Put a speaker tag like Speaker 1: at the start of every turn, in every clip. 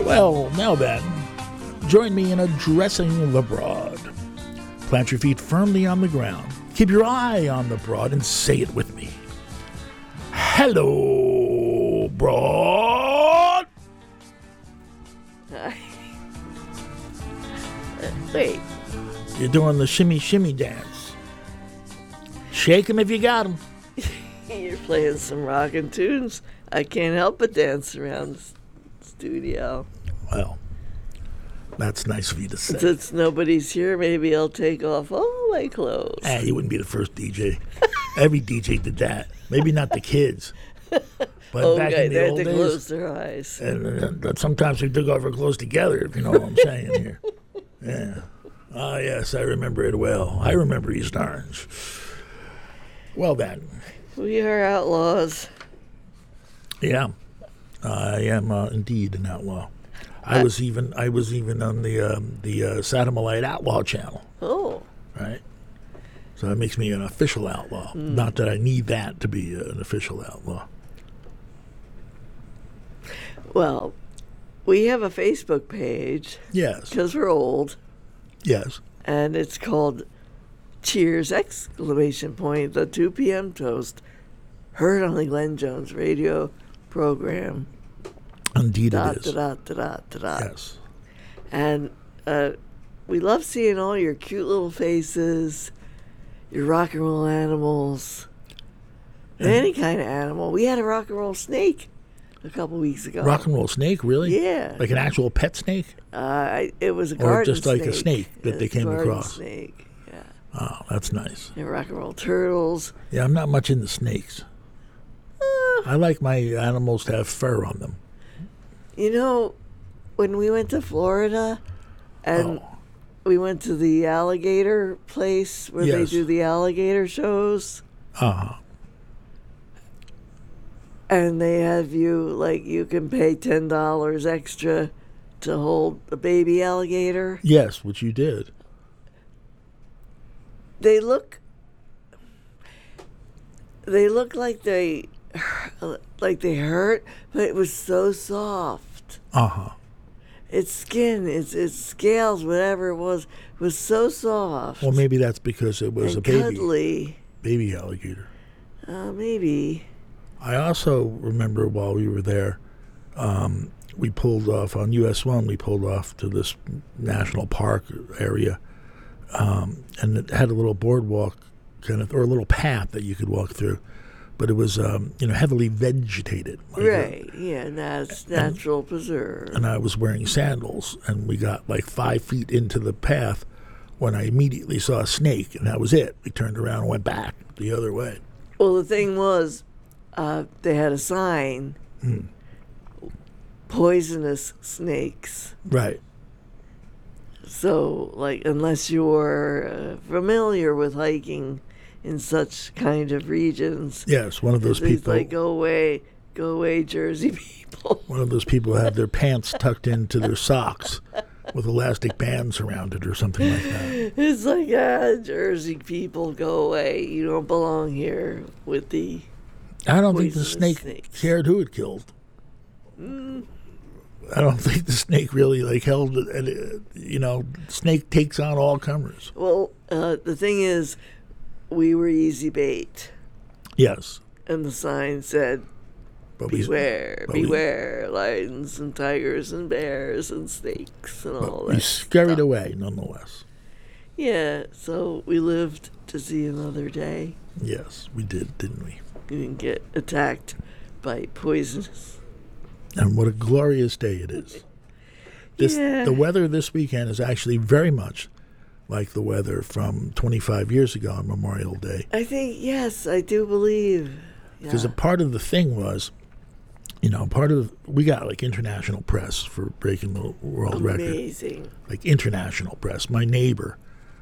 Speaker 1: Well, now then, join me in addressing the broad. Plant your feet firmly on the ground. Keep your eye on the broad and say it with me. Hello, broad.
Speaker 2: Wait.
Speaker 1: You're doing the shimmy shimmy dance. Shake 'em if you got 'em.
Speaker 2: You're playing some rockin' tunes. I can't help but dance around the studio.
Speaker 1: Well, that's nice of you to say.
Speaker 2: Since nobody's here, maybe I'll take off all my clothes.
Speaker 1: You wouldn't be the first DJ. Every DJ did that. Maybe not the kids. But back in
Speaker 2: they
Speaker 1: the
Speaker 2: had
Speaker 1: old
Speaker 2: to
Speaker 1: days,
Speaker 2: close their eyes.
Speaker 1: and sometimes we took off our clothes together, if you know what I'm saying here. Yeah. Ah, yes, I remember it well. I remember East Orange. Well, then.
Speaker 2: We are outlaws.
Speaker 1: Yeah, I am indeed an outlaw. I was even on the Sodomite Outlaw channel.
Speaker 2: Oh.
Speaker 1: Right. So that makes me an official outlaw. Not that I need that to be an official outlaw.
Speaker 2: Well, we have a Facebook page.
Speaker 1: Yes.
Speaker 2: Because we're old.
Speaker 1: Yes.
Speaker 2: And it's called Cheers! The 2 p.m. toast. Heard on the Glenn Jones radio program.
Speaker 1: Indeed it is.
Speaker 2: Yes. And we love seeing all your cute little faces, your rock and roll animals, any kind of animal. We had a rock and roll snake a couple weeks ago.
Speaker 1: Rock and roll snake, really?
Speaker 2: Yeah.
Speaker 1: Like an actual pet snake?
Speaker 2: It was a garden
Speaker 1: Or just
Speaker 2: snake.
Speaker 1: like a snake that they came across?
Speaker 2: Snake, yeah.
Speaker 1: Oh, that's nice.
Speaker 2: And rock and roll turtles.
Speaker 1: Yeah, I'm not much into snakes. I like my animals to have fur on them.
Speaker 2: You know, when we went to Florida and we went to the alligator place where they do the alligator shows.
Speaker 1: Uh-huh.
Speaker 2: And they have you can pay $10 extra to hold a baby alligator.
Speaker 1: Yes, which you did.
Speaker 2: They look like they hurt, but it was so soft.
Speaker 1: Uh-huh.
Speaker 2: Its skin, its scales, whatever it was so soft.
Speaker 1: Well, maybe that's because it was
Speaker 2: and
Speaker 1: a
Speaker 2: cuddly.
Speaker 1: baby alligator.
Speaker 2: Maybe.
Speaker 1: I also remember while we were there, we pulled off on US 1. We pulled off to this national park area, and it had a little boardwalk or a little path that you could walk through, but it was heavily vegetated.
Speaker 2: Right. Yeah, that's natural preserve.
Speaker 1: And I was wearing sandals, and we got like 5 feet into the path when I immediately saw a snake, and that was it. We turned around and went back the other way.
Speaker 2: Well, the thing was, they had a sign, poisonous snakes.
Speaker 1: Right.
Speaker 2: So, unless you're familiar with hiking in such kind of regions.
Speaker 1: Yes, one of those people.
Speaker 2: Like, go away, Jersey people.
Speaker 1: One of those people who have their pants tucked into their socks with elastic bands around it or something like that.
Speaker 2: It's like, Jersey people, go away. You don't belong here with the
Speaker 1: I don't think the snake cared who it killed. I don't think the snake really held it. Snake takes on all comers.
Speaker 2: Well, the thing is, we were easy bait.
Speaker 1: Yes.
Speaker 2: And the sign said, beware, lions and tigers and bears and snakes and all that.
Speaker 1: We scurried away, nonetheless.
Speaker 2: Yeah, so we lived to see another day.
Speaker 1: Yes, we did, didn't we?
Speaker 2: We didn't get attacked by poisonous.
Speaker 1: And what a glorious day it is. The weather this weekend is actually very much like the weather from 25 years ago on Memorial Day.
Speaker 2: I think, yes, I do believe.
Speaker 1: Because a part of the thing was, we got international press for breaking the world record.
Speaker 2: Amazing.
Speaker 1: International press. My neighbor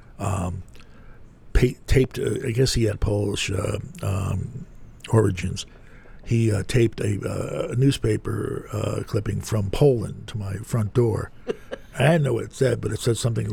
Speaker 1: taped, I guess he had Polish origins. He taped a newspaper clipping from Poland to my front door. I didn't know what it said, but it said something,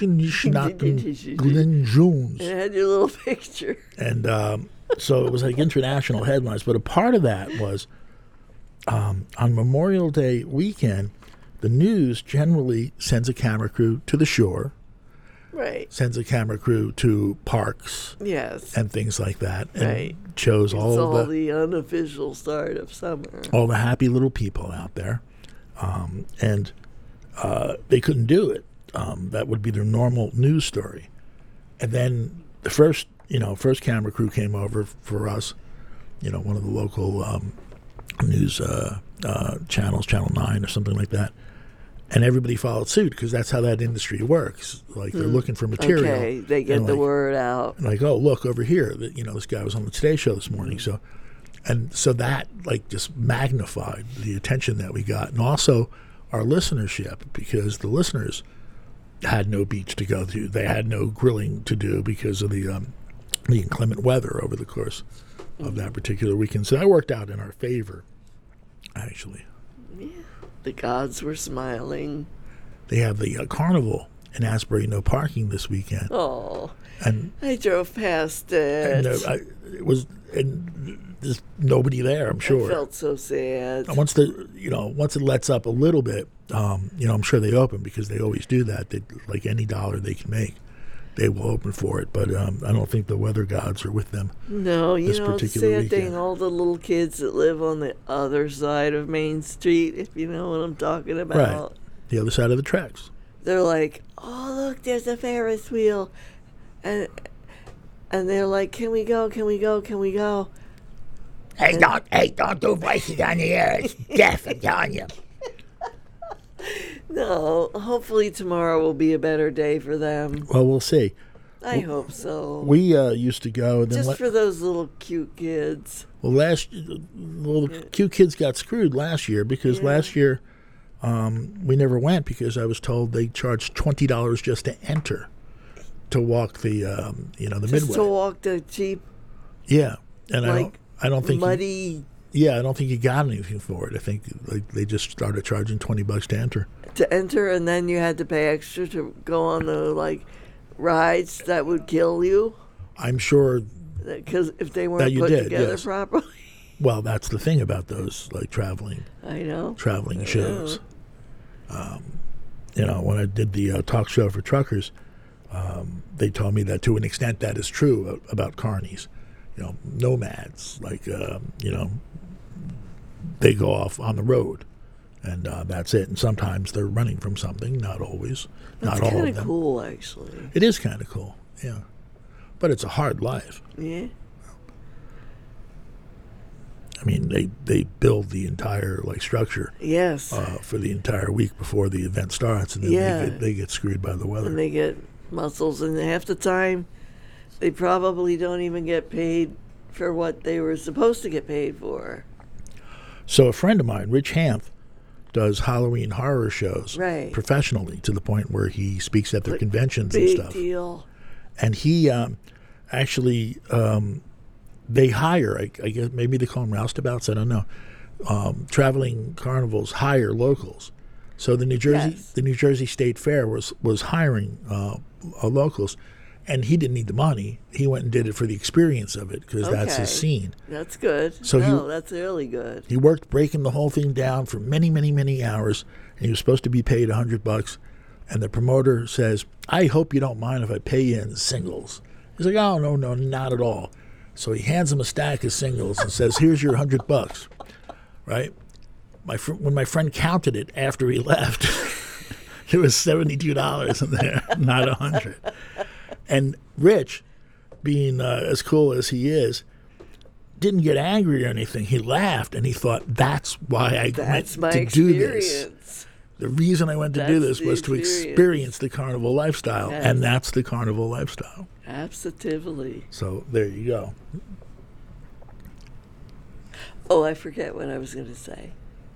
Speaker 1: Glenn Jones.
Speaker 2: It had your little picture.
Speaker 1: And so it was international headlines. But a part of that was on Memorial Day weekend, The news generally sends a camera crew to the shore,
Speaker 2: Right.
Speaker 1: sends a camera crew to parks
Speaker 2: Yes.
Speaker 1: and things like that, and
Speaker 2: Right.
Speaker 1: shows
Speaker 2: It's
Speaker 1: all
Speaker 2: the unofficial start of summer.
Speaker 1: all the happy little people out there, and they couldn't do it. That would be their normal news story. And then the first camera crew came over for us, one of the local news channels, Channel 9 or something like that. And everybody followed suit because that's how that industry works. Like they're looking for material.
Speaker 2: Okay, they get the word out.
Speaker 1: Like, oh, look over here. This guy was on the Today Show this morning. So that just magnified the attention that we got, and also our listenership, because the listeners had no beach to go to. They had no grilling to do because of the inclement weather over the course of that particular weekend. So that worked out in our favor, actually.
Speaker 2: Yeah. The gods were smiling.
Speaker 1: They have the carnival in Asbury, no parking this weekend.
Speaker 2: Oh,
Speaker 1: and
Speaker 2: I drove past it.
Speaker 1: And there's nobody there, I'm sure.
Speaker 2: I felt so sad.
Speaker 1: Once it lets up a little bit, I'm sure they open, because they always do that. They, like any dollar they can make, they will open for it. But I don't think the weather gods are with them.
Speaker 2: No,
Speaker 1: this
Speaker 2: the
Speaker 1: particular
Speaker 2: sad
Speaker 1: weekend.
Speaker 2: thing, all the little kids that live on the other side of Main Street, if you know what I'm talking about.
Speaker 1: Right, the other side of the tracks.
Speaker 2: They're like, oh, look, there's a Ferris wheel. And they're like, can we go, can we go, can we go?
Speaker 1: Hey, don't do voices on the air. It's deaf, I'm telling you.
Speaker 2: No, hopefully tomorrow will be a better day for them.
Speaker 1: Well, we'll see.
Speaker 2: I hope so.
Speaker 1: We used to go. And then
Speaker 2: just for those little cute kids.
Speaker 1: Well, the cute kids got screwed last year, because last year we never went, because I was told they charged $20 just to enter, to walk the the
Speaker 2: just
Speaker 1: midway.
Speaker 2: To walk the cheap.
Speaker 1: Yeah, and I don't think
Speaker 2: muddy.
Speaker 1: I don't think you got anything for it. I think they just started charging $20 to enter.
Speaker 2: To enter, and then you had to pay extra to go on the rides that would kill you.
Speaker 1: I'm sure,
Speaker 2: because if they weren't put together properly.
Speaker 1: Well, that's the thing about those traveling.
Speaker 2: I know.
Speaker 1: Traveling shows. When I did the talk show for truckers, they told me that to an extent that is true about carnies. Nomads, they go off on the road, and that's it. And sometimes they're running from something, not always, not all of them.
Speaker 2: It's kind of cool, actually.
Speaker 1: It is kind of cool, yeah. But it's a hard life.
Speaker 2: Yeah.
Speaker 1: I mean, they build the entire structure.
Speaker 2: Yes.
Speaker 1: For the entire week before the event starts, and then they get screwed by the weather.
Speaker 2: And they get muscles, and half the time, they probably don't even get paid for what they were supposed to get paid for.
Speaker 1: So a friend of mine, Rich Hanth, does Halloween horror shows professionally, to the point where he speaks at their conventions and stuff.
Speaker 2: Big deal.
Speaker 1: And he actually, they hire, I guess maybe they call them roustabouts, I don't know. Traveling carnivals hire locals. So the New Jersey State Fair was hiring locals. And he didn't need the money. He went and did it for the experience of it, because that's his scene.
Speaker 2: That's good.
Speaker 1: So
Speaker 2: that's really good.
Speaker 1: He worked breaking the whole thing down for many, many, many hours, and he was supposed to be paid $100. And the promoter says, "I hope you don't mind if I pay you in singles." He's like, "Oh, no, not at all." So he hands him a stack of singles and says, "Here's your $100." Right? When my friend counted it after he left, there was $72 in there, not $100. And Rich, being as cool as he is, didn't get angry or anything. He laughed, and he thought, that's why I went to do this. The reason I went to do this was to experience the carnival lifestyle, and that's the carnival lifestyle.
Speaker 2: Absolutely.
Speaker 1: So there you go.
Speaker 2: Oh, I forget what I was going to say.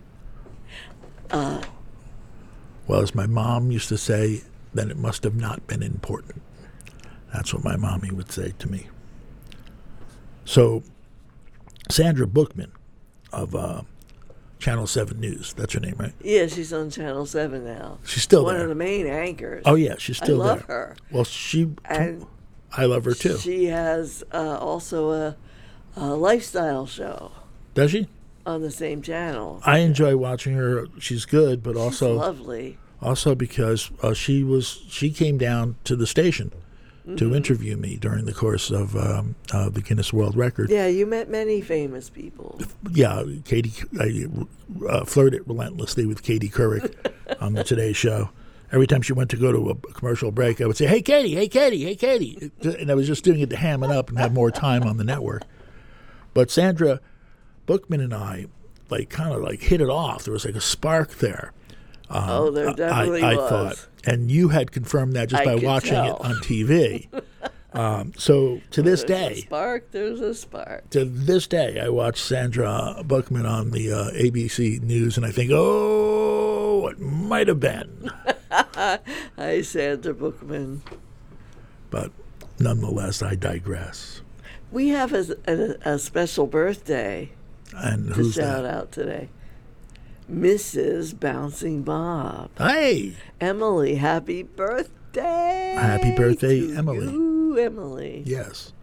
Speaker 1: Well, as my mom used to say, then it must have not been important. That's what my mommy would say to me. So, Sandra Bookman of Channel 7 News, that's her name, right?
Speaker 2: Yeah, she's on Channel 7 now.
Speaker 1: She's still
Speaker 2: one
Speaker 1: there.
Speaker 2: of the main anchors.
Speaker 1: Oh, yeah, she's still there.
Speaker 2: I love her.
Speaker 1: Well, I love her, too.
Speaker 2: She has also a lifestyle show.
Speaker 1: Does she?
Speaker 2: on the same channel.
Speaker 1: I enjoy watching her. She's good, but
Speaker 2: She's
Speaker 1: also
Speaker 2: lovely.
Speaker 1: Also because she came down to the station to interview me during the course of the Guinness World Record.
Speaker 2: Yeah, you met many famous people.
Speaker 1: Yeah, Katie. I flirted relentlessly with Katie Couric on the Today Show. Every time she went to go to a commercial break, I would say, "Hey, Katie! Hey, Katie! Hey, Katie!" And I was just doing it to ham it up and have more time on the network. But Sandra Bookman and I, kind of hit it off. There was like a spark there.
Speaker 2: There definitely
Speaker 1: I
Speaker 2: was.
Speaker 1: thought, and you had confirmed that just by watching it on TV. So to this day,
Speaker 2: There's a spark.
Speaker 1: To this day, I watch Sandra Bookman on the ABC News, and I think, oh, it might have been.
Speaker 2: Hi, Sandra Bookman.
Speaker 1: But nonetheless, I digress.
Speaker 2: We have a special birthday
Speaker 1: And
Speaker 2: to
Speaker 1: who's
Speaker 2: shout
Speaker 1: that?
Speaker 2: out today. Mrs. Bouncing Bob.
Speaker 1: Hey!
Speaker 2: Emily, happy birthday.
Speaker 1: Happy birthday,
Speaker 2: to
Speaker 1: Emily.
Speaker 2: You, Emily.
Speaker 1: Yes.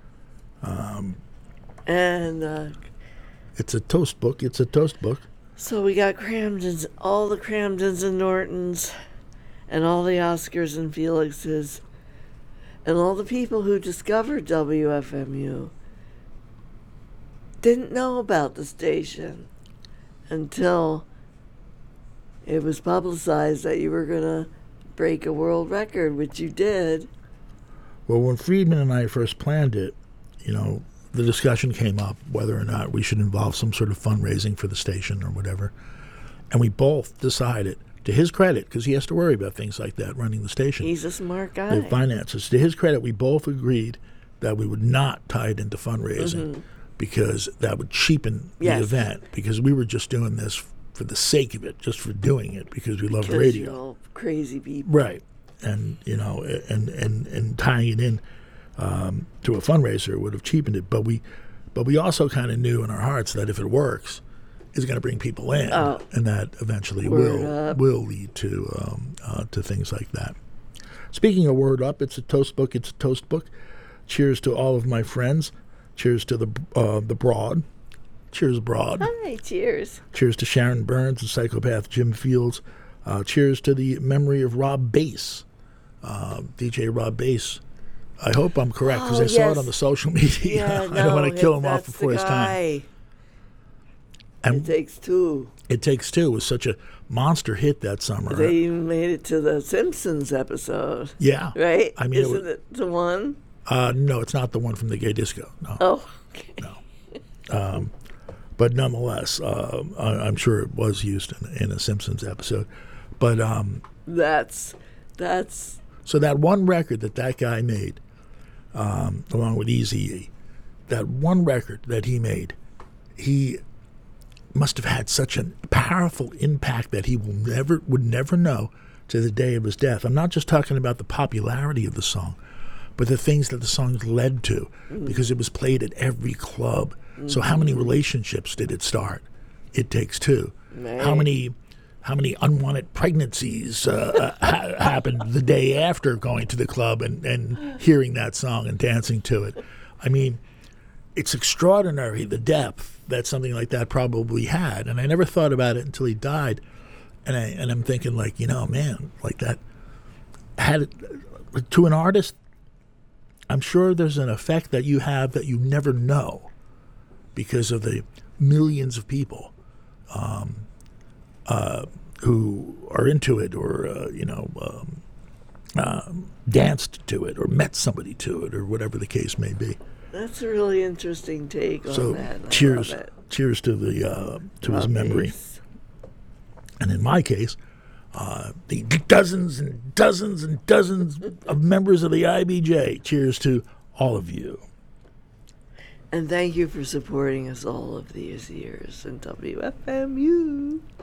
Speaker 2: And
Speaker 1: It's a toast book. It's a toast book.
Speaker 2: so we got Cramdens, all the Cramdens and Nortons, and all the Oscars and Felixes, and all the people who discovered WFMU didn't know about the station until it was publicized that you were going to break a world record, which you did.
Speaker 1: Well, when Friedman and I first planned it, the discussion came up whether or not we should involve some sort of fundraising for the station or whatever. And we both decided, to his credit, because he has to worry about things like that running the station,
Speaker 2: He's a smart guy.
Speaker 1: the finances. To his credit, we both agreed that we would not tie it into fundraising because that would cheapen
Speaker 2: Yes.
Speaker 1: the event, because we were just doing this for the sake of it, just for doing it, because we love
Speaker 2: Because
Speaker 1: radio.
Speaker 2: you're all crazy people.
Speaker 1: Right. And, and tying it in to a fundraiser would have cheapened it. But we also kind of knew in our hearts that if it works, it's going to bring people in, and that eventually will lead to things like that. Speaking of Word Up, it's a toast book. It's a toast book. Cheers to all of my friends. Cheers to the Broad. Cheers, Broad.
Speaker 2: Hi, cheers.
Speaker 1: Cheers to Sharon Burns and psychopath Jim Fields. Cheers to the memory of Rob Bass, DJ Rob Bass. I hope I'm correct, because I saw it on the social media.
Speaker 2: Yeah,
Speaker 1: I don't want to kill him off
Speaker 2: that's
Speaker 1: before
Speaker 2: the
Speaker 1: his time.
Speaker 2: guy.
Speaker 1: And
Speaker 2: It Takes Two.
Speaker 1: It Takes Two was such a monster hit that summer.
Speaker 2: They even made it to the Simpsons episode,
Speaker 1: Yeah.
Speaker 2: right?
Speaker 1: I mean,
Speaker 2: Isn't it the one?
Speaker 1: No, it's not the one from the gay disco. No.
Speaker 2: Oh, okay.
Speaker 1: No. But nonetheless, I'm sure it was used in a Simpsons episode. But
Speaker 2: That's
Speaker 1: so that one record that guy made, along with Eazy-E, that one record that he made, he must have had such a powerful impact that he would never know to the day of his death. I'm not just talking about the popularity of the song, but the things that the song led to, because it was played at every club. So how many relationships did it start? It Takes Two.
Speaker 2: Right.
Speaker 1: How many unwanted pregnancies happened the day after going to the club and hearing that song and dancing to it? I mean, it's extraordinary the depth that something like that probably had. And I never thought about it until he died. And I'm thinking, man, like that had to an artist. I'm sure there's an effect that you have that you never know because of the millions of people who are into it or, danced to it or met somebody to it or whatever the case may be.
Speaker 2: a really interesting take on
Speaker 1: So
Speaker 2: that.
Speaker 1: cheers,
Speaker 2: I love it.
Speaker 1: cheers to the to his
Speaker 2: Rob
Speaker 1: memory.
Speaker 2: Bass.
Speaker 1: And in my case, the dozens and dozens and dozens of members of the IBJ. Cheers to all of you.
Speaker 2: And thank you for supporting us all of these years in WFMU.